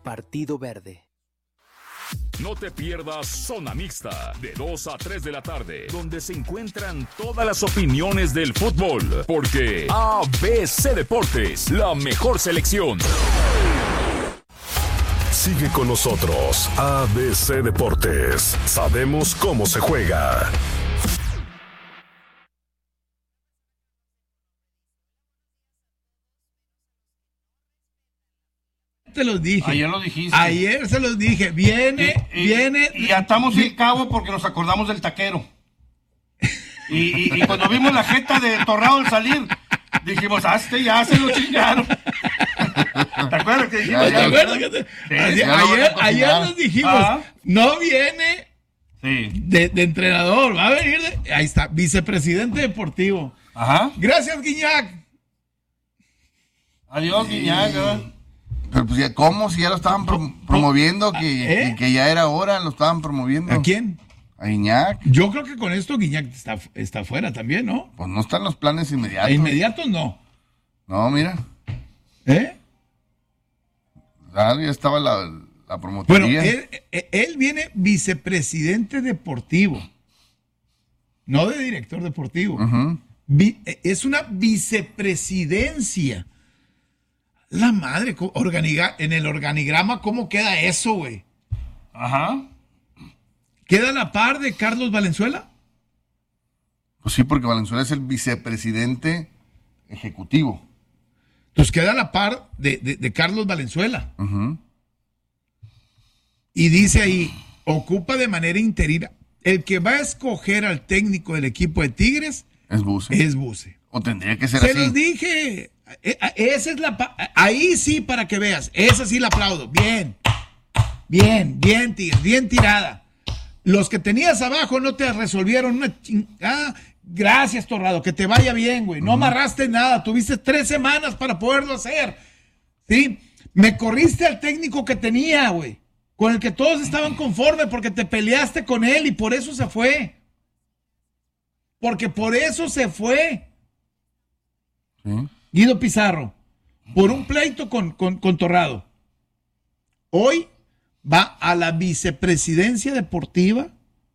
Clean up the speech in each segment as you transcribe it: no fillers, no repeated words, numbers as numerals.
Partido Verde. No te pierdas Zona Mixta, de 2 a 3 de la tarde, donde se encuentran todas las opiniones del fútbol, porque ABC Deportes, la mejor selección. Sigue con nosotros, ABC Deportes. Sabemos cómo se juega. Te los dije. Ayer lo dijiste. Ayer se los dije. Viene. Y atamos el cabo porque nos acordamos del taquero. Y cuando vimos la jeta de Torrado al salir, dijimos, ya se lo chingaron. ¿Te acuerdas que dijimos? Ayer nos dijimos, no viene de entrenador, va a venir ahí está, vicepresidente deportivo. Ajá. Gracias, Guiñac. Adiós, Guiñac. Pero pues, ¿cómo? Si ya lo estaban promoviendo, que ya era hora, lo estaban promoviendo. ¿A quién? A Guiñac. Yo creo que con esto Guiñac está fuera también, ¿no? Pues no están los planes inmediatos. Inmediatos no. No, mira. Ya estaba la promotoría. Bueno, él viene vicepresidente deportivo, no de director deportivo. Uh-huh. Es una vicepresidencia. La madre, en el organigrama, ¿cómo queda eso, güey? Ajá. ¿Queda a la par de Carlos Valenzuela? Pues sí, porque Valenzuela es el vicepresidente ejecutivo. Entonces queda a la par de Carlos Valenzuela. Uh-huh. Y dice ahí, ocupa de manera interina. El que va a escoger al técnico del equipo de Tigres es Buse. O tendría que ser así. Se los dije. Esa es ahí sí, para que veas. Esa sí la aplaudo. Bien, Tigres, bien tirada. Los que tenías abajo no te resolvieron una chingada. Gracias, Torrado, que te vaya bien, güey. No amarraste nada, tuviste 3 semanas para poderlo hacer. ¿Sí? Me corriste al técnico que tenía, güey. Con el que todos estaban conformes porque te peleaste con él y por eso se fue. Porque por eso se fue. Sí. Guido Pizarro, por un pleito con Torrado. Hoy va a la vicepresidencia deportiva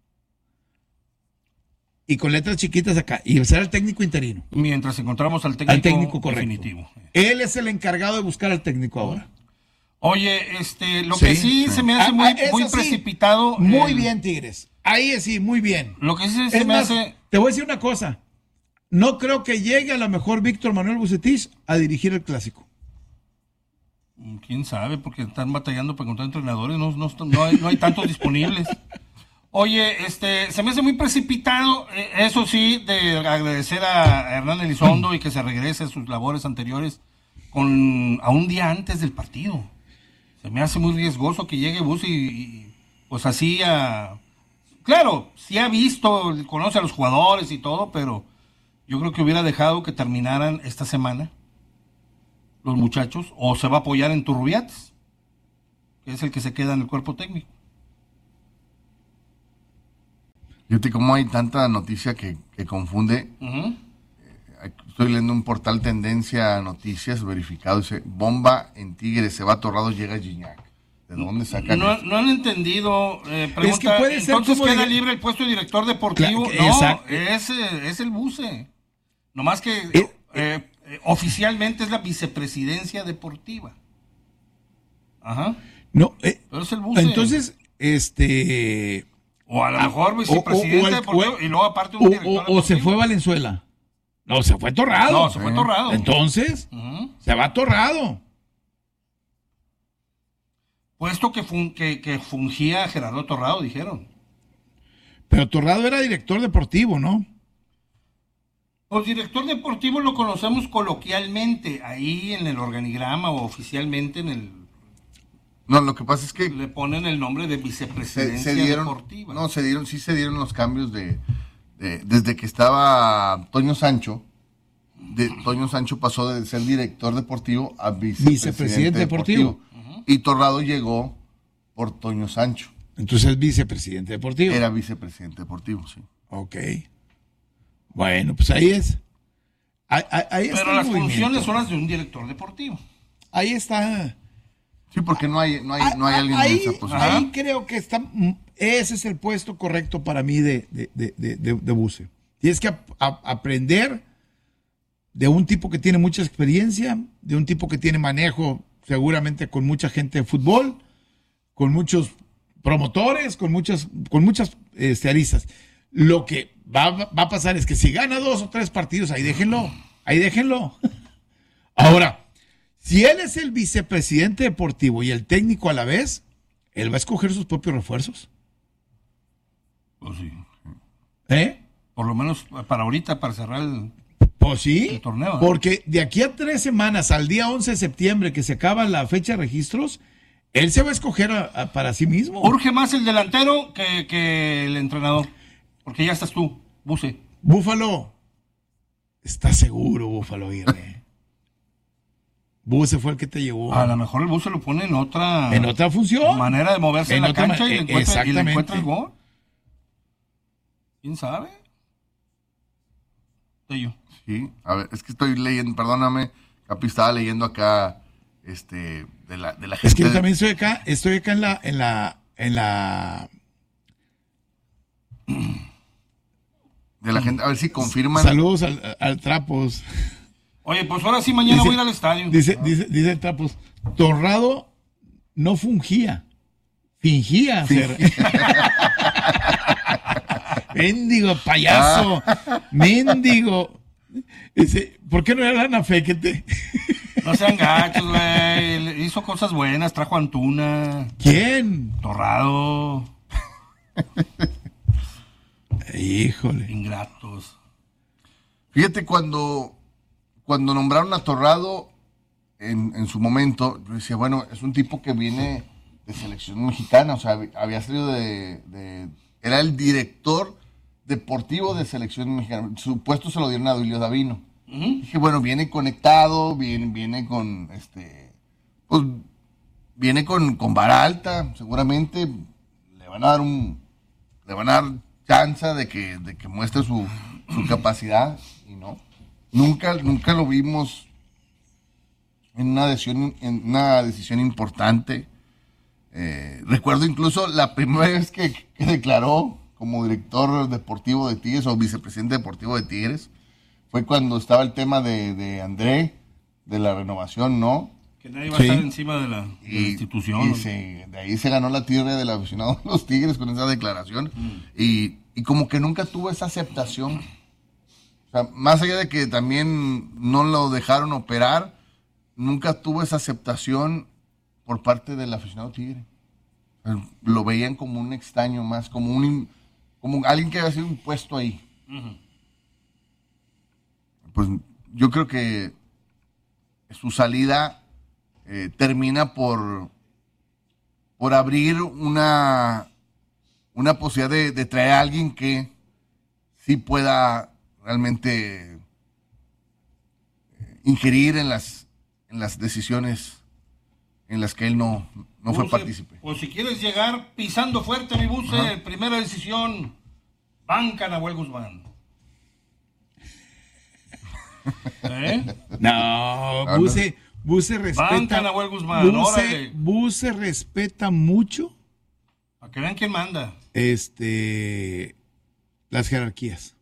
y con letras chiquitas acá, y será el técnico interino. Mientras encontramos al técnico correcto. Definitivo. Él es el encargado de buscar al técnico ahora. Oye, lo que sí se me hace muy precipitado. Muy bien, Tigres. Ahí sí, muy bien. Lo que sí se me hace... Te voy a decir una cosa. No creo que llegue a lo mejor Víctor Manuel Bucetich a dirigir el clásico. ¿Quién sabe? Porque están batallando para encontrar entrenadores. No hay tantos disponibles. Oye, se me hace muy precipitado, eso sí, de agradecer a Hernán Elizondo y que se regrese a sus labores anteriores a un día antes del partido. Se me hace muy riesgoso que llegue Bus y pues así Claro, sí ha visto, conoce a los jugadores y todo, pero yo creo que hubiera dejado que terminaran esta semana los muchachos, o se va a apoyar en Turrubiates, que es el que se queda en el cuerpo técnico. Fíjate cómo hay tanta noticia que confunde. Uh-huh. Estoy leyendo un portal Tendencia Noticias verificado, dice, bomba en Tigres, se va Torrado, llega Gignac. ¿De dónde sacan No han entendido. Pregunta, es que puede ser entonces queda libre el puesto de director deportivo. Claro, es el Buse. Nomás que oficialmente es la vicepresidencia deportiva. Ajá. No, pero es el Buse. Entonces, o a lo mejor vicepresidente deportivo y luego aparte un director deportivo. O se fue Valenzuela. No, se fue Torrado. No, se fue Torrado. Entonces, se va Torrado. Puesto que fungía Gerardo Torrado, dijeron. Pero Torrado era director deportivo, ¿no? Pues director deportivo lo conocemos coloquialmente, ahí en el organigrama o oficialmente en el... No, lo que pasa es que... Le ponen el nombre de vicepresidencia deportiva. No, se dieron los cambios desde que estaba Toño Sancho. Toño Sancho pasó de ser director deportivo a vicepresidente deportivo. Y Torrado llegó por Toño Sancho. Entonces es vicepresidente deportivo. Era vicepresidente deportivo, sí. Ok. Bueno, pues ahí es. Ahí pero las funciones son las de un director deportivo. Ahí está. Sí, porque no hay alguien en esa posición. Ahí creo que ese es el puesto correcto para mí de Buse. Tienes que aprender de un tipo que tiene mucha experiencia, de un tipo que tiene manejo seguramente con mucha gente de fútbol, con muchos promotores, con muchas aristas. Lo que va a pasar es que si gana 2 o 3 partidos, ahí déjenlo. Ahora, si él es el vicepresidente deportivo y el técnico a la vez, él va a escoger sus propios refuerzos. Pues sí. ¿Eh? Por lo menos para ahorita, para cerrar pues sí, el torneo. Porque de aquí a 3 semanas, al día 11 de septiembre, que se acaba la fecha de registros, él se va a escoger para sí mismo. Urge más el delantero que el entrenador. Porque ya estás tú, Buse. Búfalo. ¿Estás seguro, Búfalo Aguirre? Buse fue el que te llevó. A lo mejor el Buse lo pone en otra función. Manera de moverse en la cancha y le encuentra el gol. ¿Quién sabe? Yo. Sí, a ver, es que estoy leyendo, perdóname, Capi, estaba leyendo acá de la gente. Es que yo también estoy acá en la de la gente, a ver si confirman. Saludos al Trapos. Oye, pues ahora sí, mañana voy a ir al estadio. Dice el Trapos, Torrado no fingía ser. Mendigo payaso, mendigo. Dice, ¿por qué no era Ana Fequete? No sean gachos, güey. Hizo cosas buenas, trajo Antuna. ¿Quién? Torrado. Híjole. Ingratos. Fíjate, cuando nombraron a Torrado en su momento, yo decía, bueno, es un tipo que viene de selección mexicana, o sea, había salido era el director deportivo de selección mexicana. Su puesto se lo dieron a Duilio Davino. Dije, bueno, viene conectado, viene con pues viene con vara alta, seguramente le van a dar chance de que muestre su capacidad, y no. Nunca lo vimos en una decisión importante. Recuerdo incluso la primera vez que declaró como director deportivo de Tigres o vicepresidente deportivo de Tigres, fue cuando estaba el tema de André, de la renovación, ¿no? Que nadie va a estar encima de la institución. De ahí se ganó la tirria del aficionado de los Tigres con esa declaración. Y como que nunca tuvo esa aceptación. O sea, más allá de que también no lo dejaron operar, nunca tuvo esa aceptación por parte del aficionado Tigre. Lo veían como un extraño más, como alguien que había sido impuesto ahí. Pues yo creo que su salida termina por abrir una posibilidad de traer a alguien que sí pueda realmente ingerir en las decisiones en las que él no fue partícipe. Pues si quieres llegar pisando fuerte, mi Buse, primera decisión, banca Nahuel Guzmán. No, Buse respeta. Banca Nahuel Guzmán, Buse respeta mucho. Para que vean quién manda. Las jerarquías.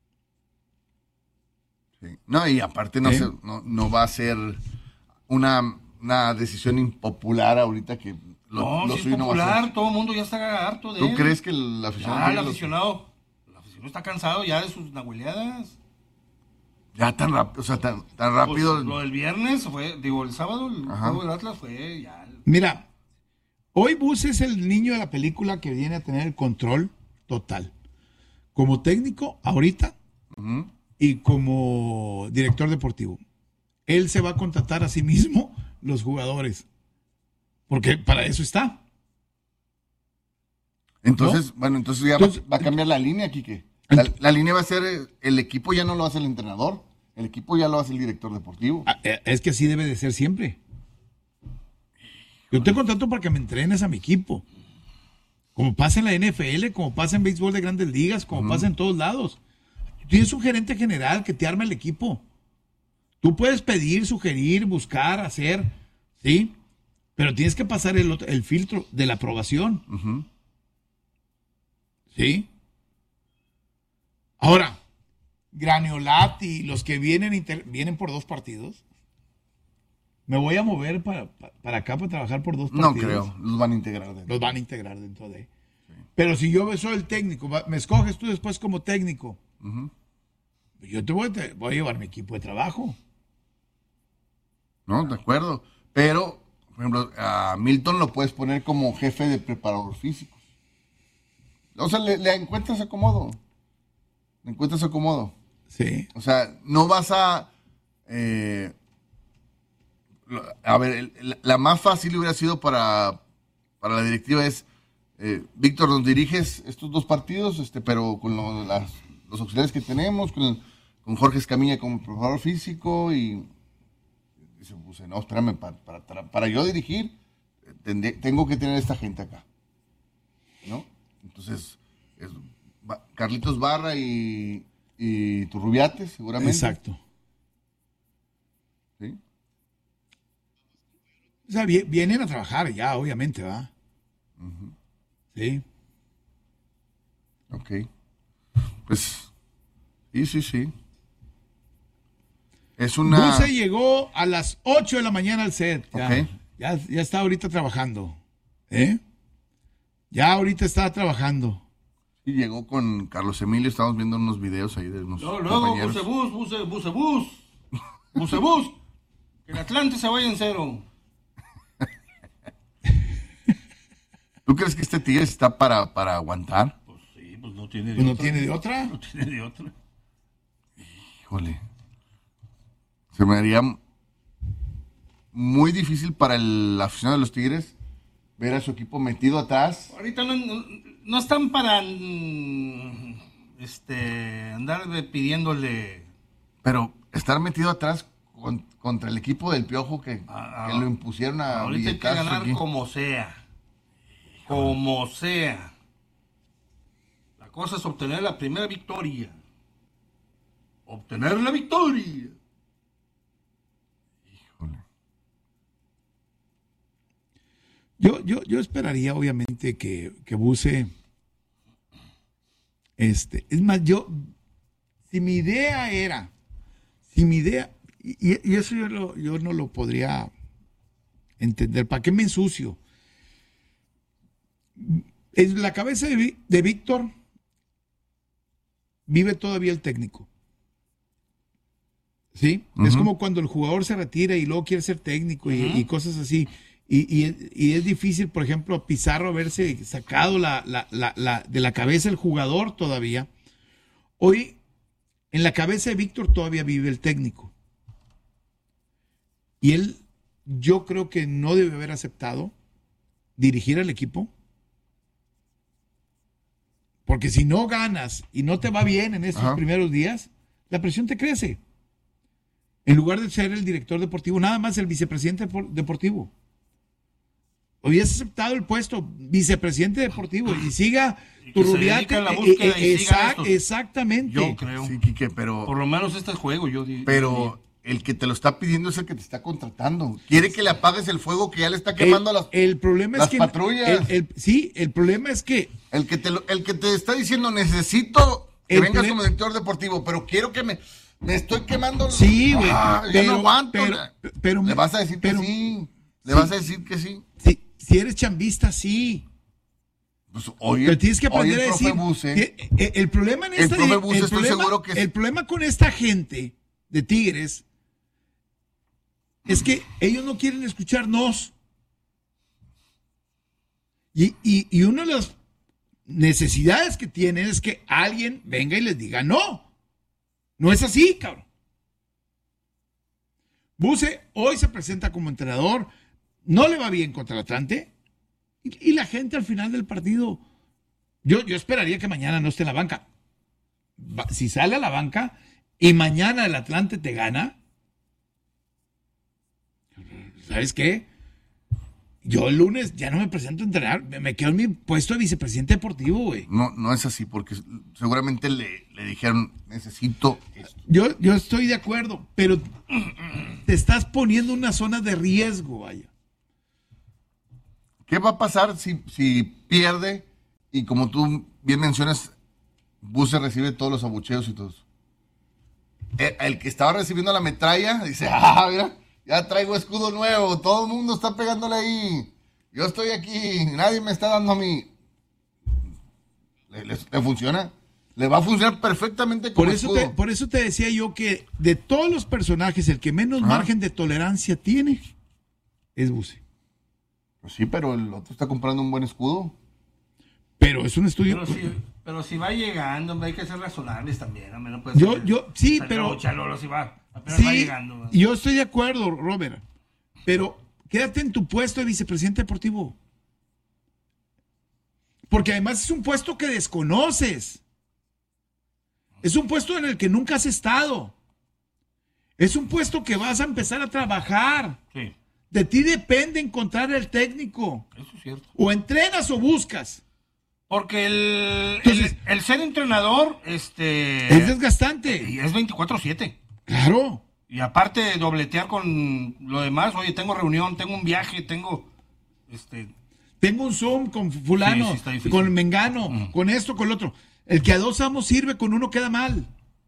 Sí. No, y aparte no va a ser una decisión impopular ahorita que si es popular, todo el mundo ya está harto de él. ¿Tú crees que el aficionado? El aficionado está cansado ya de sus nahueleadas. Ya tan rápido, tan rápido. Pues, lo del viernes el sábado, el juego del Atlas fue ya. Mira, hoy Buse es el niño de la película que viene a tener el control total. Como técnico, ahorita, y como director deportivo. Él se va a contratar a sí mismo los jugadores. Porque para eso está. Entonces, ¿no? Bueno, entonces ya va a cambiar la línea, Quique. La línea va a ser, el equipo ya no lo hace el entrenador, el equipo ya lo hace el director deportivo. Es que así debe de ser siempre. Yo te contrato para que me entrenes a mi equipo. Como pasa en la NFL, como pasa en béisbol de grandes ligas, como pasa en todos lados. Tienes un gerente general que te arma el equipo. Tú puedes pedir, sugerir, buscar, hacer, ¿sí? Pero tienes que pasar el filtro de la aprobación. Ujú. ¿Sí? Ahora, Graniolati, los que vienen por 2 partidos. Me voy a mover para acá para trabajar por 2 partidos. No creo, los van a integrar dentro. Los van a integrar dentro de. Sí. Pero si yo soy el técnico, me escoges tú después como técnico. Ujú. Yo te voy a llevar mi equipo de trabajo. No, de acuerdo. Pero, por ejemplo, a Milton lo puedes poner como jefe de preparador físico. O sea, le encuentras acomodo. Le encuentras acomodo. Sí. O sea, no vas a... a ver, la más fácil hubiera sido para la directiva es, Víctor, nos diriges estos 2 partidos, pero con los auxiliares que tenemos, con Jorge Escamilla como preparador físico y dice, pues, no, espérame, para yo dirigir, tengo que tener esta gente acá, ¿no? Entonces, Carlitos Barra y Turrubiates, seguramente. Exacto. ¿Sí? O sea, vienen a trabajar ya, obviamente, ¿va? Uh-huh. Sí. Ok. Pues, sí. Es una... Dulce llegó a las 8 de la mañana al set. Ok. Ya está ahorita trabajando. Ya ahorita está trabajando. Y llegó con Carlos Emilio, estamos viendo unos videos ahí de unos luego, compañeros. Bucebús. Que el Atlante se vaya en 0. ¿Tú crees que este Tigres está para aguantar? Pues sí, pues no tiene de otra. ¿No tiene de otra? No tiene de otra. Híjole. Se me haría muy difícil para la afición de los Tigres ver a su equipo metido atrás. Ahorita no están para andar pidiéndole. Pero estar metido atrás contra el equipo del Piojo que lo impusieron a ahorita hay que ganar aquí. Como sea. La cosa es obtener la primera victoria. Obtener la victoria. Híjole. Yo esperaría, obviamente, que Buce. Es más, si mi idea, y eso yo no lo podría entender, ¿para qué me ensucio? En la cabeza de Víctor vive todavía el técnico. ¿Sí? Uh-huh. Es como cuando el jugador se retira y luego quiere ser técnico y cosas así. Y es difícil, por ejemplo, a Pizarro haberse sacado de la cabeza el jugador todavía. Hoy, en la cabeza de Víctor todavía vive el técnico. Y él, yo creo que no debe haber aceptado dirigir al equipo. Porque si no ganas y no te va bien en estos primeros días, la presión te crece. En lugar de ser el director deportivo, nada más el vicepresidente deportivo. Hubieras aceptado el puesto vicepresidente deportivo y siga Turrubiate. Exactamente. Yo creo. Sí, Quique, pero por lo menos este juego yo diría. Pero el que te lo está pidiendo es el que te está contratando. Quiere que le apagues el fuego que ya le está quemando el problema las es que patrullas. El problema es que el que te está diciendo necesito que vengas como director deportivo, pero quiero que me estoy quemando. Sí, güey. Ya no aguanto. Pero le vas a decir que sí. Le vas a decir que sí. Si eres chambista, sí. Pues pero tienes que aprender a decir. El problema en esta el problema con esta gente de Tigres es que ellos no quieren escucharnos. Y una de las necesidades que tienen es que alguien venga y les diga no. No es así, cabrón. Buce hoy se presenta como entrenador, no le va bien contra el Atlante, y la gente al final del partido, yo esperaría que mañana no esté en la banca. Si sale a la banca y mañana el Atlante te gana, ¿sabes qué? Yo el lunes ya no me presento a entrenar, me quedo en mi puesto de vicepresidente deportivo, güey. No es así, porque seguramente le dijeron, necesito esto. Yo estoy de acuerdo, pero te estás poniendo en una zona de riesgo, vaya. ¿Qué va a pasar si pierde y como tú bien mencionas, Buse recibe todos los abucheos y todos? El que estaba recibiendo la metralla dice, mira, ya traigo escudo nuevo, todo el mundo está pegándole ahí, yo estoy aquí, nadie me está dando a mí. ¿Le funciona? Le va a funcionar perfectamente como escudo. Por eso te decía yo que de todos los personajes, el que menos margen de tolerancia tiene es Buse. Pues sí, pero el otro está comprando un buen escudo. Pero es un estudio. Pero si va llegando, hombre, hay que ser razonables también. Hombre, no sí, pero. Apenas va llegando. Yo estoy de acuerdo, Robert. Pero quédate en tu puesto de vicepresidente deportivo. Porque además es un puesto que desconoces. Es un puesto en el que nunca has estado. Es un puesto que vas a empezar a trabajar. Sí. De ti depende encontrar el técnico. Eso es cierto. O entrenas o buscas. Porque el ser entrenador es desgastante. Y es 24/7. Claro. Y aparte de dobletear con lo demás, oye, tengo reunión, tengo un viaje, tengo un Zoom con fulano, con mengano, con esto, con lo otro. El que a dos amos sirve, con uno queda mal.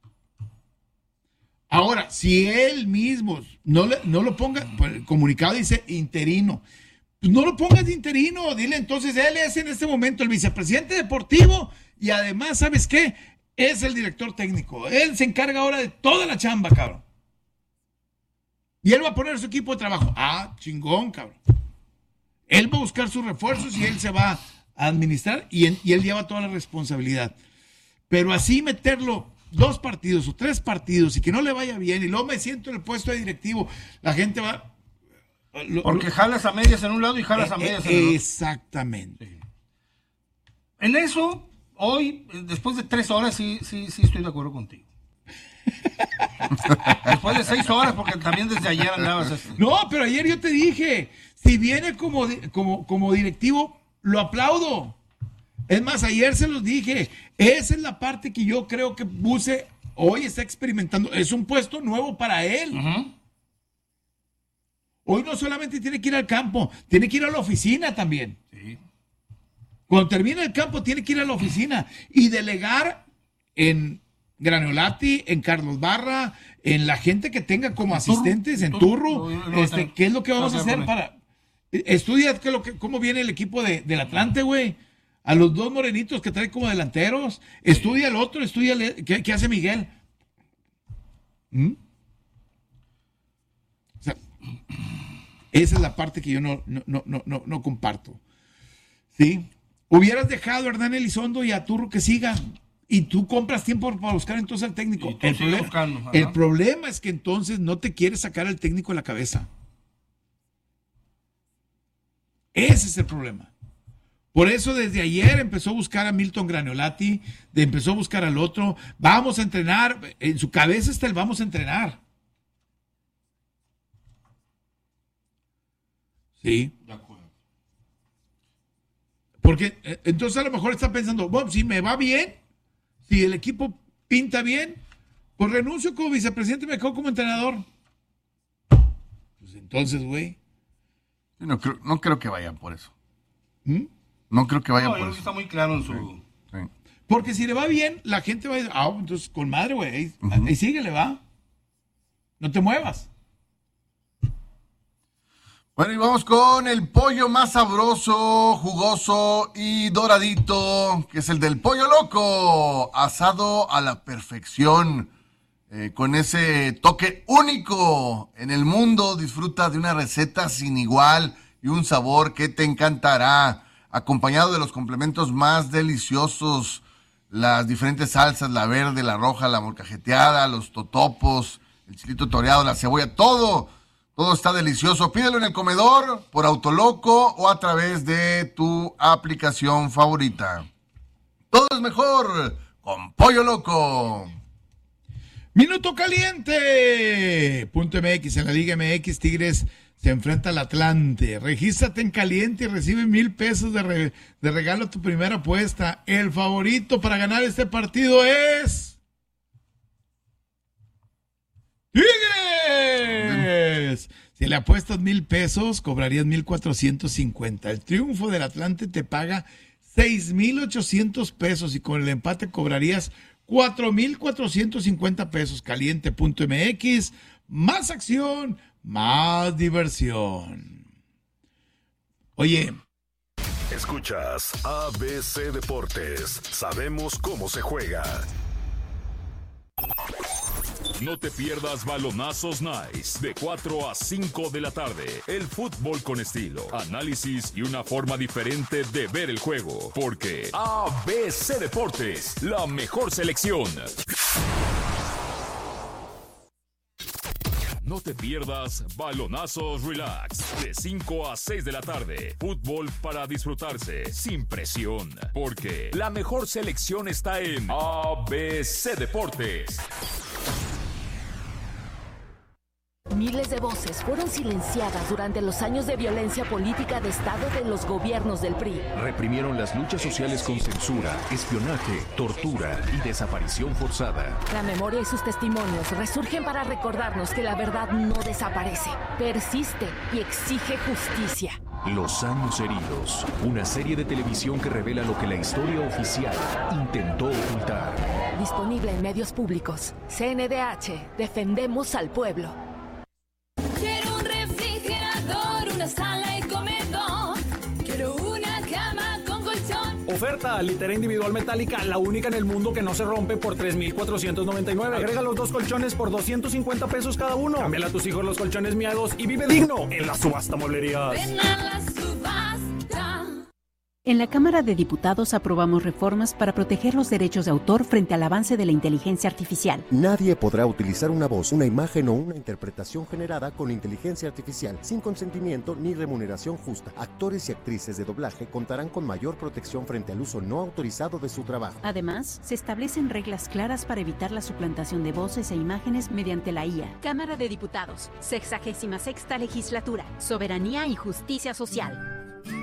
Ahora, si él mismo no lo ponga, pues el comunicado dice interino. Pues no lo pongas de interino, dile entonces, él es en este momento el vicepresidente deportivo y además, ¿sabes qué? Es el director técnico. Él se encarga ahora de toda la chamba, cabrón. Y él va a poner su equipo de trabajo. Chingón, cabrón. Él va a buscar sus refuerzos y él se va a administrar y él lleva toda la responsabilidad. Pero así meterlo 2 partidos o 3 partidos y que no le vaya bien y luego me siento en el puesto de directivo, la gente va... Porque jalas a medias en un lado y jalas a medias en el otro. Exactamente. Sí. En eso, hoy, después de 3 horas, sí estoy de acuerdo contigo. Después de 6 horas, porque también desde ayer andabas... No, pero ayer yo te dije, si viene como directivo, lo aplaudo. Es más, ayer se los dije, esa es la parte que yo creo que Buse hoy está experimentando. Es un puesto nuevo para él. Uh-huh. Hoy no solamente tiene que ir al campo, tiene que ir a la oficina también. Sí. Cuando termine el campo, tiene que ir a la oficina y delegar en Graniolati, en Carlos Barra, en la gente que tenga como asistentes, en Turro. ¿Qué es lo que vamos a hacer para... Estudia cómo viene el equipo del Atlante, güey. A los 2 morenitos que trae como delanteros. Estudia el otro, ¿qué hace Miguel? O sea, esa es la parte que yo no comparto. ¿Sí? Hubieras dejado a Hernán Elizondo y a Turro que sigan. Y tú compras tiempo para buscar entonces al técnico. El problema es que entonces no te quieres sacar al técnico de la cabeza. Ese es el problema. Por eso desde ayer empezó a buscar a Milton Graniolati, empezó a buscar al otro. Vamos a entrenar. En su cabeza está el vamos a entrenar. Sí. De acuerdo. Porque entonces a lo mejor está pensando, bueno, si me va bien, si el equipo pinta bien, pues renuncio como vicepresidente y me quedo como entrenador. Pues entonces, güey. No creo que vayan por eso. No creo que vayan por eso. Está muy claro en su... Sí. Porque si le va bien, la gente va a decir, entonces con madre, güey, ahí síguele, va. No te muevas. Bueno, y vamos con el pollo más sabroso, jugoso y doradito, que es el del Pollo Loco, asado a la perfección, con ese toque único en el mundo. Disfruta de una receta sin igual y un sabor que te encantará, acompañado de los complementos más deliciosos, las diferentes salsas, la verde, la roja, la molcajeteada, los totopos, el chilito toreado, la cebolla, todo está delicioso. Pídelo en el comedor, por Autoloco o a través de tu aplicación favorita. Todo es mejor con Pollo Loco. Minuto caliente. .mx, en la Liga MX, Tigres se enfrenta al Atlante. Regístrate en Caliente y recibe $1,000 de regalo a tu primera apuesta. El favorito para ganar este partido es... ¡Tigres! Si le apuestas 1,000 pesos, cobrarías 1,450. El triunfo del Atlante te paga 6,800 pesos y con el empate cobrarías 4,450 pesos. Caliente.mx, más acción, más diversión. Oye. Escuchas ABC Deportes. Sabemos cómo se juega. No te pierdas Balonazos Nice de 4 a 5 de la tarde. El fútbol con estilo, análisis y una forma diferente de ver el juego. Porque ABC Deportes, la mejor selección. No te pierdas Balonazos Relax de 5 a 6 de la tarde. Fútbol para disfrutarse sin presión. Porque la mejor selección está en ABC Deportes. Miles de voces fueron silenciadas durante los años de violencia política de Estado de los gobiernos del PRI. Reprimieron las luchas sociales con censura, espionaje, tortura y desaparición forzada. La memoria y sus testimonios resurgen para recordarnos que la verdad no desaparece, persiste y exige justicia. Los años heridos, una serie de televisión que revela lo que la historia oficial intentó ocultar. Disponible en medios públicos. CNDH, defendemos al pueblo. Quiero un refrigerador, una sala y comedor. Quiero una cama con colchón. Oferta, litera individual metálica, la única en el mundo que no se rompe por 3,499. Agrega los 2 colchones por 250 pesos cada uno. Cámbiale a tus hijos los colchones miados y vive digno en la subasta mueblerías. Ven a la subasta. En la Cámara de Diputados aprobamos reformas para proteger los derechos de autor frente al avance de la inteligencia artificial. Nadie podrá utilizar una voz, una imagen o una interpretación generada con inteligencia artificial sin consentimiento ni remuneración justa. Actores y actrices de doblaje contarán con mayor protección frente al uso no autorizado de su trabajo. Además, se establecen reglas claras para evitar la suplantación de voces e imágenes mediante la IA. Cámara de Diputados, 66ª Legislatura, Soberanía y Justicia Social.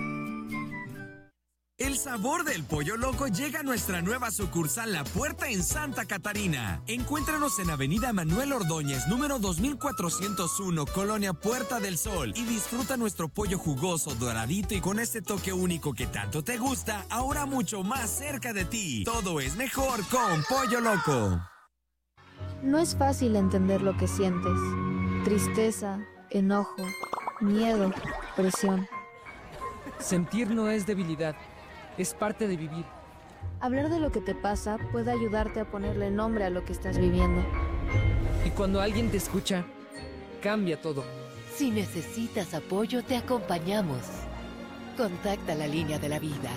El sabor del Pollo Loco llega a nuestra nueva sucursal La Puerta en Santa Catarina. Encuéntranos en Avenida Manuel Ordóñez, número 2401, Colonia Puerta del Sol. Y disfruta nuestro pollo jugoso, doradito y con ese toque único que tanto te gusta, ahora mucho más cerca de ti. Todo es mejor con Pollo Loco. No es fácil entender lo que sientes. Tristeza, enojo, miedo, presión. Sentir no es debilidad. Es parte de vivir. Hablar de lo que te pasa puede ayudarte a ponerle nombre a lo que estás viviendo. Y cuando alguien te escucha, cambia todo. Si necesitas apoyo, te acompañamos. Contacta la línea de la vida.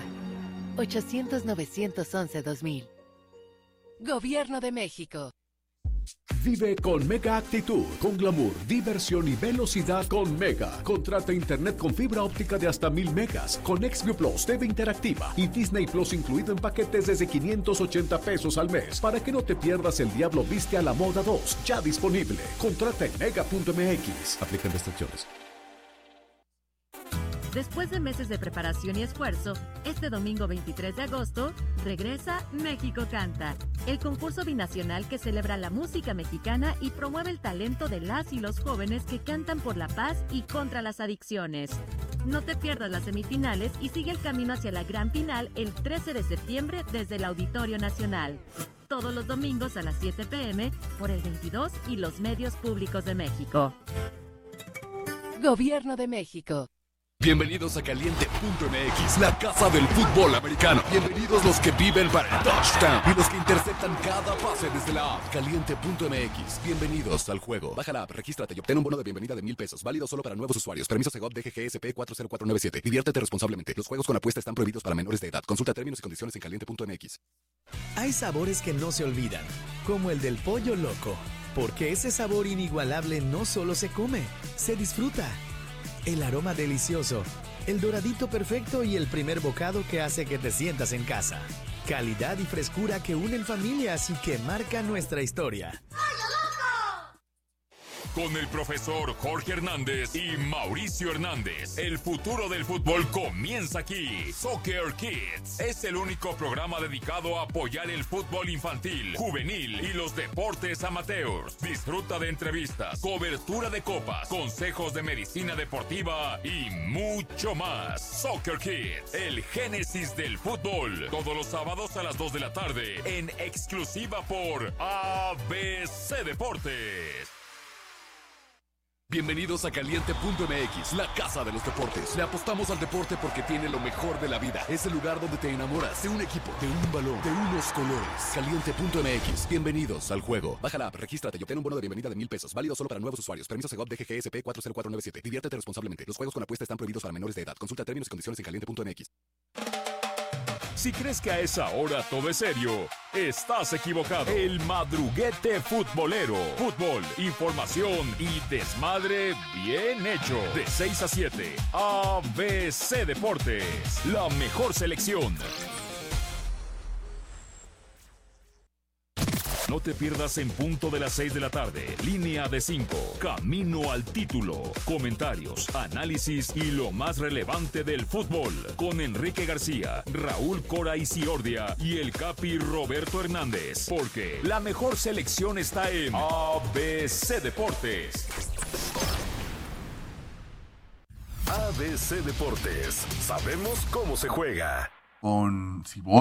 800-911-2000. Gobierno de México. Vive con Mega Actitud, con glamour, diversión y velocidad con Mega. Contrata internet con fibra óptica de hasta 1,000 megas, con XView Plus, TV interactiva y Disney Plus incluido en paquetes desde 580 pesos al mes, para que no te pierdas El Diablo Viste a la Moda 2, ya disponible. Contrata en mega.mx. Aplican restricciones. Después de meses de preparación y esfuerzo, este domingo 23 de agosto, regresa México Canta, el concurso binacional que celebra la música mexicana y promueve el talento de las y los jóvenes que cantan por la paz y contra las adicciones. No te pierdas las semifinales y sigue el camino hacia la gran final el 13 de septiembre desde el Auditorio Nacional. Todos los domingos a las 7 p.m. por el 22 y los medios públicos de México. Gobierno de México. Bienvenidos a Caliente.mx, la casa del fútbol americano. Bienvenidos los que viven para el touchdown y los que interceptan cada pase desde la app. Caliente.mx, bienvenidos al juego. Baja la app, regístrate y obtén un bono de bienvenida de 1,000 pesos. Válido solo para nuevos usuarios. Permiso Segov DGGSP 40497. Diviértete responsablemente. Los juegos con apuesta están prohibidos para menores de edad. Consulta términos y condiciones en Caliente.mx. Hay sabores que no se olvidan, como el del Pollo Loco. Porque ese sabor inigualable no solo se come, se disfruta. El aroma delicioso, el doradito perfecto y el primer bocado que hace que te sientas en casa. Calidad y frescura que unen familias y que marcan nuestra historia. con el profesor Jorge Hernández y Mauricio Hernández. El futuro del fútbol comienza aquí. Soccer Kids es el único programa dedicado a apoyar el fútbol infantil, juvenil y los deportes amateurs. Disfruta de entrevistas, cobertura de copas, consejos de medicina deportiva y mucho más. Soccer Kids, el génesis del fútbol. Todos los sábados a las 2 de la tarde en exclusiva por ABC Deportes. Bienvenidos a Caliente.mx, la casa de los deportes. Le apostamos al deporte porque tiene lo mejor de la vida. Es el lugar donde te enamoras de un equipo, de un balón, de unos colores. Caliente.mx, bienvenidos al juego. Baja la app, regístrate y obtén un bono de bienvenida de $1,000. Válido solo para nuevos usuarios. Permiso Segov DGGSP 40497. Diviértete responsablemente. Los juegos con apuesta están prohibidos para menores de edad. Consulta términos y condiciones en Caliente.mx. Si crees que a esa hora todo es serio, estás equivocado. El madruguete futbolero. Fútbol, información y desmadre bien hecho. De 6 a 7, ABC Deportes. La mejor selección. No te pierdas en punto de las 6 de la tarde. Línea de 5. Camino al título. Comentarios, análisis y lo más relevante del fútbol. Con Enrique García, Raúl Cora Isiordia y el Capi Roberto Hernández. Porque la mejor selección está en ABC Deportes. ABC Deportes. Sabemos cómo se juega. Con Cibor.